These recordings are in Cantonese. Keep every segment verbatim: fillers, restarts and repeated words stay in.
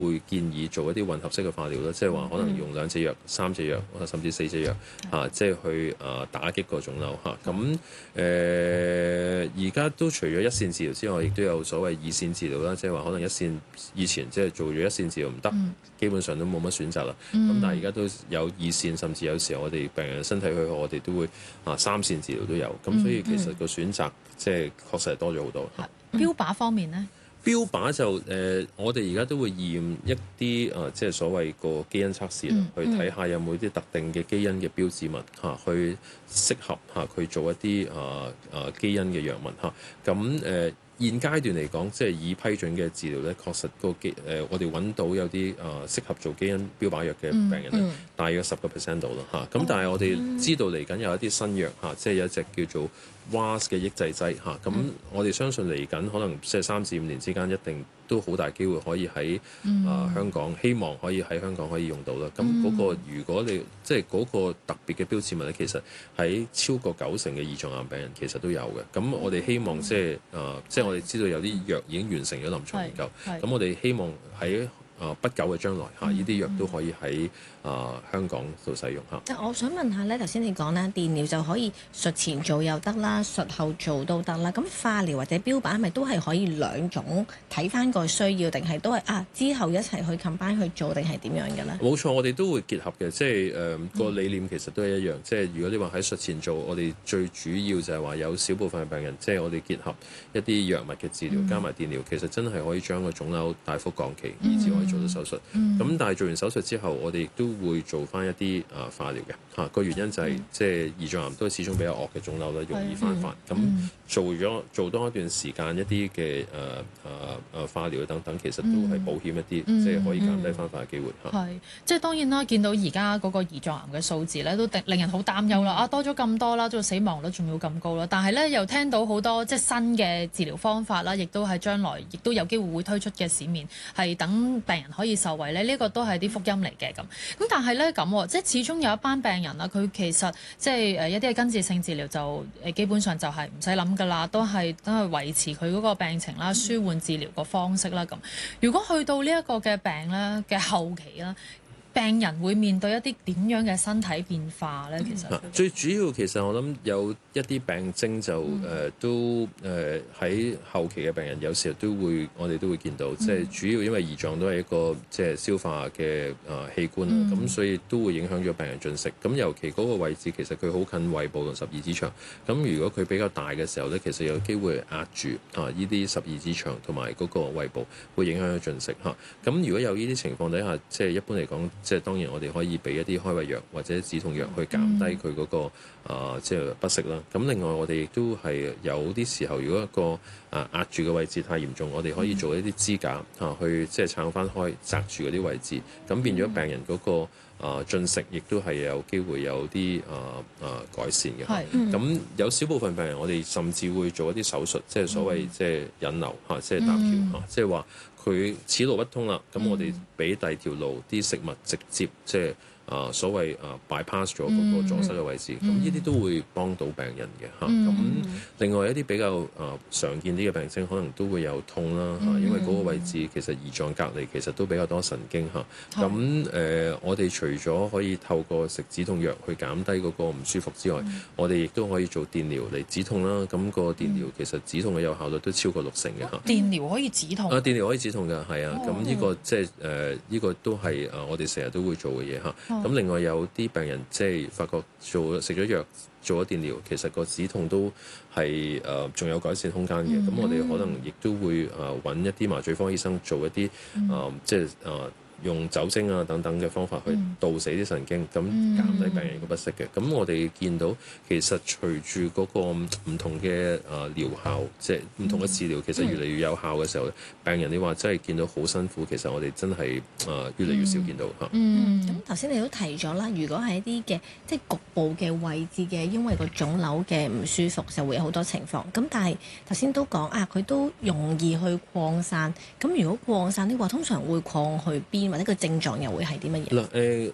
會建議做一啲混合式嘅化療啦，即係話可能用兩隻藥、三隻藥，甚至四隻藥嚇，即係去誒打擊個腫瘤嚇。咁誒而家都除咗一線治療之外，亦都有所謂二線治療啦，即係話可能一線以前即係做咗一線治療唔得，嗯、基本上都冇乜選擇啦。咁、嗯、但係而家都有二線，甚至有時候我哋病人身體許可，我哋都會啊三線治療都有。咁所以其實個選擇即係確實係多咗好多。 嗯、標靶方面呢？ 標靶就誒、呃，我哋而家都會驗一啲誒、呃，即係所謂個基因測試啦，嗯、去睇下有冇啲特定嘅基因嘅標誌物嚇、啊，去適合嚇佢、啊、做一啲誒誒基因嘅藥物嚇。咁、啊、誒、呃、現階段嚟講，即係已批准嘅治療咧，確實個基誒、呃，我哋揾到有啲誒、呃、適合做基因標靶藥嘅病人咧，嗯嗯、大約十個 percent 度啦嚇。咁、啊、但係我哋知道嚟緊有一啲新藥嚇、啊，即係有一隻叫做 W A S 嘅抑制劑嚇，咁、啊、我哋相信嚟緊可能即係三至五年之間一定都好大機會可以喺啊、嗯呃、香港，希望可以喺香港可以用到啦。咁嗰、那個如果你即係嗰個特別嘅標誌物咧，其實喺超過九成嘅胰臟癌病人其實都有嘅。咁我哋希望即係啊，即係、呃、我哋知道有啲藥已經完成咗臨床研究，咁我哋希望喺啊、呃、不久嘅將來嚇，呢啲藥都可以喺啊、呃、香港度使用嚇。 但我想問下咧，頭先你講咧，電療就可以術前做又得啦，術後做都得啦。咁化療或者標靶係咪都係可以兩種睇翻個需要，定係都係啊之後一齊去 combine 去做，定係點樣嘅咧？ 冇錯，我哋都會結合嘅，即係誒個理念其實都係一樣。嗯、即係如果你話喺術前做，我哋最主要就係話有少部分嘅病人，即係我哋結合一啲藥物嘅治療、嗯、加埋電療，其實真係可以將個腫瘤大幅降期，以至可以做到手術。咁、嗯、但係做完手術之後，我哋亦都會做翻一啲啊化療嘅嚇。個原因就係、是嗯、即係胰臟癌都係始終比較惡嘅腫瘤咧，容易翻發。咁、嗯、做咗做多一段時間一啲嘅誒誒誒化療等等，其實都係保險一啲，嗯、即係可以減低翻發嘅機會嚇。 係、嗯，即係當然啦，見到而家嗰個胰臟癌嘅數字咧，都令人好擔憂啦。啊，多咗咁多啦，都死亡率仲要咁高啦。但係咧，又聽到好多即係新嘅治療方法啦，亦都係將來亦都有機會會推出嘅市面，係等病人可以受惠咧。呢、這個都係啲福音嚟嘅咁。咁但係咧咁，即係始終有一班病人啦，佢其實即係誒一啲嘅根治性治療就誒基本上就係唔使諗㗎啦，都係都係維持佢嗰個病情啦、舒緩治療個方式啦咁。如果去到呢一個嘅病咧嘅後期啦，病人會面對一啲點樣嘅身體變化咧？其實、嗯、 最主要其實我諗有一啲病徵就誒、嗯呃、都誒喺、呃、後期嘅病人有時候都會我哋都會見到，嗯、即係主要因為胰臟都係一個即係消化嘅誒、呃、器官啦，咁、嗯、所以都會影響咗病人進食。咁尤其嗰個位置其實佢好近胃部同十二指腸，咁如果佢比較大嘅時候咧，其實有機會壓住啊呢啲十二指腸同埋嗰個胃部，會影響咗進食嚇。咁、啊、如果有呢啲情況底下，即係一般嚟講。即係當然，我哋可以俾一啲開胃藥或者止痛藥去減低佢嗰、那個、嗯呃、即係不適啦。咁另外，我哋亦都係有啲時候，如果一個啊、呃、壓住嘅位置太嚴重，我哋可以做一啲支架嚇、啊，去即係撐翻開紮住嗰啲位置，咁變咗病人嗰、那個啊進食亦都係有機會有啲啊啊改善嘅。係。咁、嗯、有少部分病人，我哋甚至會做一啲手術，即係所謂、嗯、即係引流嚇、啊，即係搭橋嚇，即係話。佢此路不通啦，咁我哋俾第二條路啲食物直接即係啊所謂啊 bypass 咗嗰個阻塞嘅位置，咁呢啲都會幫到病人嘅嚇。咁、嗯、另外一啲比較啊常見啲嘅病徵，可能都會有痛啦嚇，嗯、因為嗰個位置其實胰臟隔離其實都比較多神經嚇。咁誒、呃，我哋除咗可以透過食止痛藥去減低嗰個唔舒服之外，嗯、我哋亦都可以做電療嚟止痛啦。咁、那個電療其實止痛嘅有效率都超過六成嘅嚇。 電療可以止痛？啊， 電療可以止痛㗎，係啊。咁呢、哦、個即係誒呢個都係啊，我哋成日都會做嘅嘢嚇。咁、哦、另外有啲病人即係發覺做食咗藥做咗電療，其實個止痛都係誒仲有改善空間嘅。咁、嗯、我哋可能亦都會誒揾一啲麻醉科醫生做一啲誒、嗯呃、即係誒。呃用酒精啊等等嘅方法去導死啲神經，咁、嗯、減低病人個不適嘅。咁、嗯、我哋見到其實隨住嗰個唔同嘅啊療效，即係唔同嘅治療，其實越嚟越有效嘅時候，嗯、病人你話真係見到好辛苦，其實我哋真係啊、呃、越嚟越少見到嚇。 嗯，咁頭先你都提咗啦，如果係一啲嘅即係局部嘅位置嘅，因為個腫瘤嘅唔舒服，就會有好多情況。咁但係頭先都講啊，佢都容易去擴散。咁如果擴散的話，通常會擴去邊？或者個症狀又會係啲乜嘢？ 嗱誒，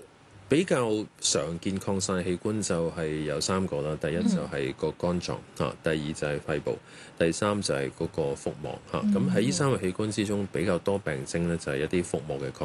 比較常見擴散器官就係有三個啦，第一就係個肝臟嚇，第二就係肺部，第三就係嗰個腹膜嚇。咁喺呢三個器官之中，比較多病徵咧就係一啲腹膜嘅擴